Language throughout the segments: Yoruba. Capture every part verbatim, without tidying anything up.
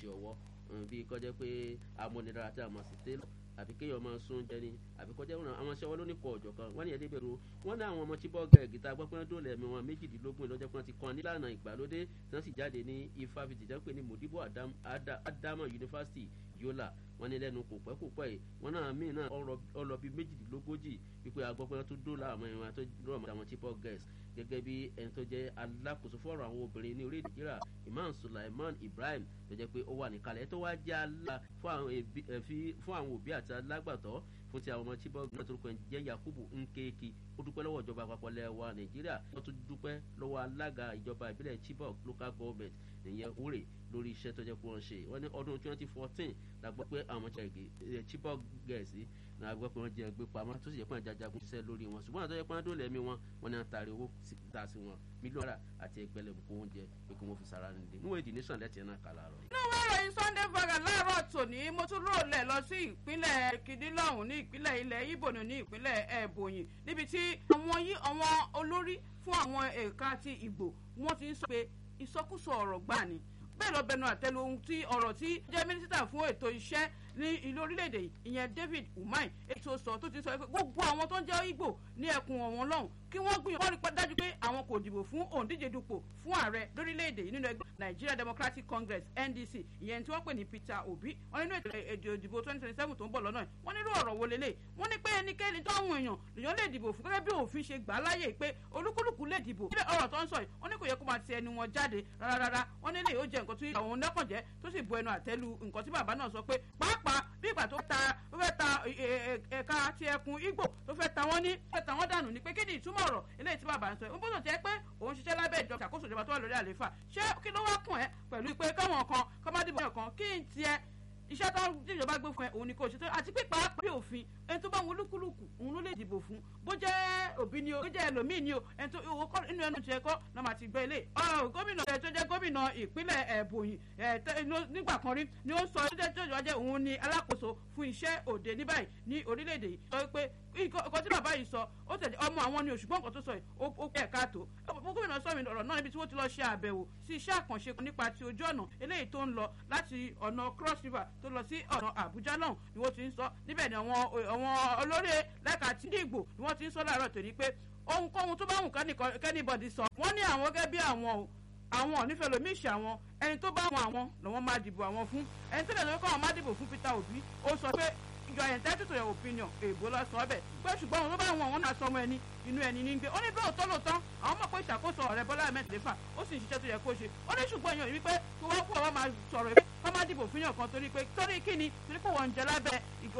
iṣẹ́ ọwọ́ bí kọjá pé amúnidára tí a mọ̀ sí télọ̀ àbí kéèyàn máa sún jẹ ni àbí kọjá wọn àwọn iṣẹ́ wọn ló ní kọ ọ̀jọ̀ kan wọ́n ní ẹ̀dẹ́ bẹ̀rù wọ́n ní àwọn ọmọ Chibok gíta gbọ́ pé wọ́n dóòlà ẹ̀mí wọn méjìdínlógún lọ́jọ́ pé wọ́n ti kàn nílànà ìgbàlódé tí wọ́n sì jáde ní ifáfitì jẹ́ pé ní Modibo Adama University Yola wọ́n ní lẹ́nu kò pẹ́ kò pẹ́ yìí wọ́n náà míì náà ọlọ bíi méjìdínlógójì wípé agbọ́ pé wọ́n tún dóòlà àwọn ẹ̀wọ̀n tó rọ̀ mọ́ àwọn Chibok girls gẹ́gẹ́ bí ẹni tó jẹ́ alákòóso fọ́ọ̀rọ̀ àwọn obìnrin ní orílẹ̀ Nàìjíríà Imam Sulaiman Ibrahim tó jẹ́ pé ó wà níkàlẹ̀ tó wá jẹ́ alá fún àwọn òbí àti alágbàtọ́ fún ti àwọn ọmọ Chibok náà tó rúkọ jẹ́ Yakubu Nkeki ó dúpẹ́ lọ́wọ́ ìjọba àpapọ̀ lẹ́wà Nàìjíríà wọ́n tún dúpẹ́ lọ́wọ́ alága ìjọba ìbílẹ̀ Chibok local government ìyẹn Ure lórí iṣẹ́ tó jẹ́ pé wọ́n ṣe wọ́n ní ọdún twenty fourteen la gbọ́ pé àwọn Chibok girls náà gbọ́ pé wọ́n jẹ́ gbé pamọ́ tó sì jẹ́ pé wọ́n jajagun ṣiṣẹ́ lórí wọn ṣùgbọ́n àtọ́jọ́ pé wọ́n dó lẹ́mí wọn wọ́n ní àtàrí owó síta sí wọn mílíọ̀nù náírà àti ẹgbẹ̀lẹ̀ bùkún oúnjẹ pé kí wọ́n fi sára nìdí níwọ̀n èdè nation lẹ́tì náà kà láàárọ̀. inú wẹ́rọ Sunday Vanguard láàárọ̀ tòní mo tún rọlẹ̀ lọ sí ìpínlẹ̀ kìdílọ́hùn ní ìpínlẹ̀ ilẹ̀ Ìbò ní ìpínlẹ̀ Ebonyi níbi tí àwọn olórí fún àwọn ẹ̀ka ti Ìgbò wọ́n ti ń sọ pé ìsọkúsọ ọ̀rọ̀ gbà ni bẹ́ẹ̀ lọ bẹnu àtẹ́lu ohun tí ọ̀rọ̀ tí jẹ́ mínísítà fún ètò iṣẹ́ ní ìlú orílẹ̀-èdè ìyẹn David Umahi ètò sọ tó ti sọ pé gbogbo àwọn tó ń jẹ́ Ìgbò ní ẹkùn ọ̀wọ́n lọ́hùn kí wọ́n gbìyànjú wọ́n rí dájú pé àwọn kò dìbò fún òǹdíje dupò fún ààrẹ lórílẹ̀-èdè nínú ẹgbẹ́ Nigeria Democratic Congress N D C ìyẹn tí wọ́n pè ní Peter Obi wọ́n nínú ètò ìdìbò twenty twenty seven tó ń bọ̀ lọ́nà wọ́n nírú ọ̀rọ̀ wo lélẹ̀ wọ́n ní pé ẹnikẹ́ni tó àwọn èèyàn lèèyàn lè dìbò fún gẹ́gẹ́ bí òfin ṣe gbà láyè pé olúkúlùkù lè dìbò níbẹ̀ ọ̀rọ̀ tó ń sọ yìí wọ́n ní kò yẹ kó máa ti ẹnu wọn jáde rárá wọ́n ní lè ó jẹ́ nǹkan tó àwọn onákànjẹ́ tó sì bu ẹnu àtẹ́lu nǹkan tí bàbá náà sọ pé pàápàá bí ìgbà tó ta ó fẹ́ ta ẹ̀ka ti ẹkùn Ìgbò tó fẹ́ ta wọ́n ní fẹ́ ta wọ́n dànù ni pé kí ni ìtumọ̀ ọ̀rọ̀ eléyìí tí bàbá ń sọ ẹ̀ ń bó tó jẹ́ pé òun ṣiṣẹ́ lábẹ́ ìjọba ìṣàkóso ìjọba tó wà lórí àlééfà ṣé kí ló wá kùn ẹ́ pẹ̀lú pé káwọn kan kọ́ má dìbò kan kí n tiẹ̀ iṣẹ́ tó ń ìjọba gbé fún ẹ òun ni kò ṣe tó àti pé pàápàá bí òfin ẹni tó bá wọn olúkúlùkù òun ló lè dìbò fún bó jẹ́ òbí ni o bó jẹ́ ẹlòmíì ni o ẹni tó owó kọ́ inú ẹnu tiẹ̀ kọ́ náà máa ti gbé ilé ọ̀rọ̀ gómìnà tó jẹ́ gómìnà ìpínlẹ̀ Ebonyi nígbà kan rí ni ó sọ tó jẹ́ jẹ́ òun ni alákòóso fún iṣẹ́ òde ní báyìí ní orílẹ̀-èdè yìí sọ pé nǹkan tí bàbá yìí sọ ó tẹ̀lé ọmọ àwọn ni òṣùgbọ́n nǹkan tó sọ yìí ó pẹ́ káàtó gómìnà sọ mi ọ̀rọ̀ náà níbi tí wọ́n ti lọ ṣe àbẹ̀wò sí iṣẹ́ àkànṣe nípa ti ojú ọ̀nà eléyìí tó ń lọ láti ọ̀nà Cross River tó lọ sí ọ̀nà Àbújá náà ni wọ́n ti ń sọ níbẹ̀ ni àwọn olórí lẹ́ka tí Ìgbò ni wọ́n ti ń sọ láàárọ̀ tòní pé ohunkóhun tó bá wù kẹ́nìbọ̀dì sọ wọ́n ní àwọn gẹ́gẹ́ bí àwọn àwọn onífẹ́ lomi ìṣe àwọn ẹni tó bá wọn àwọn lọ́wọ́ máa dìbò àwọn fún ẹni tó lè lọ́wọ́ káwọn máa dìbò fún Peter Obi ó sọ pé your entitled to your opinion èèbó lọ sọ ọbẹ̀ pé ṣùgbọ́n òun ló bá wọn àwọn náà sọ ọmọ ẹni inú ẹni ní gbé ó ní bẹ́ẹ̀ òótọ́ lóòótọ́ àwọn mọ̀ pé ìṣàkóso ọ̀rẹ́ Bọ́lá Ahmed Lefa ó sì ń ṣiṣẹ́ tó yẹ kó ṣe ó ní ṣùgbọ́n èèyàn yìí pé kí wọ́n kú ọwọ́ máa sọ̀rọ̀ ìwé kọ́ máa dìbò fún yàn kan torí pé torí kí ni torí kò wọ́n ń jẹ lábẹ́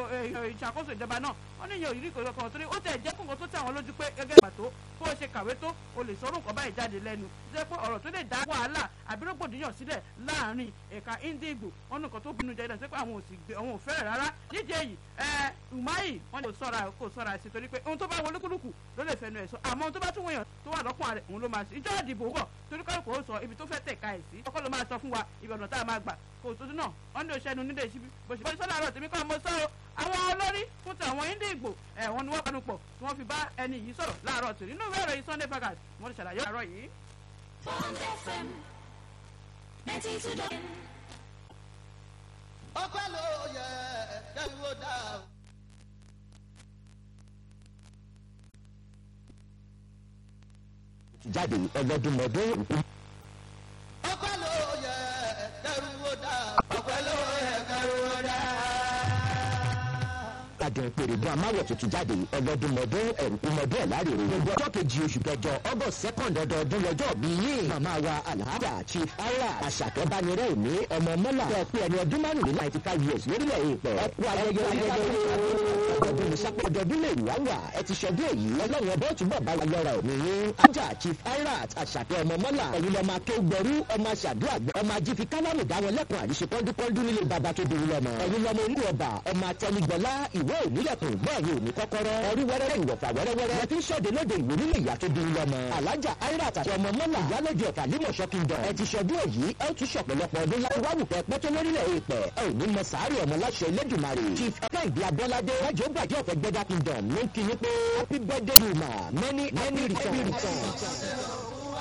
ìṣàkóso ìjọba náà ó ní yàn ìrírí kan torí ó tẹ̀ jẹ́ kóńkó tó tẹ̀ àwọn lójú pé gẹ́gẹ́ pàtó bó o ṣe kàwé tó o lè sọ̀rọ̀ nǹkan báyìí jáde lẹ́nu jẹ́ pé ọ̀rọ̀ tó lè dá wàhálà àbí rògbòdìyàn sílẹ̀ láàrin ẹ̀ka Ìgbò wọn nìkan tó bínú jẹ́ ìdánsẹ́ pé àwọn ò fẹ́rẹ̀ rárá nídìí èyí ẹ̀ Umahi wọn kò sọ̀ra kò sọ̀ra sí torí pé ohun tó bá wọ olúkúlùkù ló lè fẹnu ẹ̀ sọ àmọ́ ohun tó bá tún wọ̀nyàn tó wà lọ́kùn rẹ̀ òun ló máa ṣe ìjọ ìdìbò wọ̀ torí kọ́ kò sọ ibi tó fẹ́ tẹ̀ka ẹ̀ sí ọkọ ló máa sọ fún wa ibi ọ̀nà tá a máa gbà kò tó tún náà wọ́n ní òṣèlú nílé ìṣíbí bó ṣe bọ́ sọ́nà àárọ̀ tèmi kọ́ mo sọ ọ́ àwọn olórí fún tàwọn Ìgbò ẹ̀ wọ́n ni wọ́n panu pọ̀ tí wọ́n fi bá ẹni yìí sọ̀rọ̀ láàárọ̀ tòní nínú ìwé ìròyìn Sunday Vanguard wọ́n ti ṣàlàyé àárọ̀ yìí. ọpẹ́ ló yẹ kẹ́wò dá o. jáde ọlọ́dúnmọ́dún. ọpẹ́ ló yẹ kẹ́wò dá ọpẹ́ ló yẹ kẹ́wò dá. Ìbàdàn ìpèrègùn amáwọ̀ tuntun jáde ọlọ́dúnmọ́dún ẹ̀rùkúmọ́dún ẹ̀ láre rè. gbogbo ọjọ́ kejì oṣù kẹjọ August second ọdọọdún lọ́jọ́ bí yín. màmá wa alhaja chief ara àṣàkẹ́ bánirẹ́ òní ọmọ mọ́là tó pé ẹni ọdún márùnún ninety five years lórílẹ̀ èèpẹ̀. ẹ kú ayẹyẹ ayẹyẹ ọdún ìsapò ọdọọdún lè wá wà ẹ ti ṣọdún èyí ọlọ́run ọbẹ̀ túbọ̀ bá wa lọ́ra òní yín. ajá chief irat àṣàkẹ́ ọmọ mọ́là ẹ̀yin lọ́mọ akéwùgbọ́rú ọmọ aṣàdúrà ọmọ ajífi kálámù dáwọn lẹ́kùn àríṣe pọ́ndúpọ́ndú nílé baba tó dùn lọ́mọ. ẹ̀yin lọ́mọ onílù ọba ọmọ atẹnigbọ́lá ìwé ònílẹ̀kùn bẹ́ẹ̀ ni òní kọ́kọ́rọ́ ẹrú wẹ́rẹ́rẹ́ ìwọ̀fà wẹ́rẹ́wẹ́rẹ́ ẹ ti ń ṣọ́de lóde ìwé nílé ìyá tó dùn lọ́mọ. alájà irat àti ọmọ mọ́là ìyálóde ọ̀fà límọ̀ṣọ́ kingdom ẹ ti ṣọdún èyí ẹ ó tún ṣọ̀pọ̀lọpọ̀ ọdún láì wáwù pẹ́ pẹ́ tó lórílẹ̀ èèpẹ̀ ẹ ò ní mọ sàárì ọmọ láṣẹ Elédùmarè. chief kẹ́hìndé abọ́ládé ẹjọ́ gbàdé ọ̀fẹ́ gbẹ́dá kingdom ló ń kí yín pé happy birthday to ma many many returns.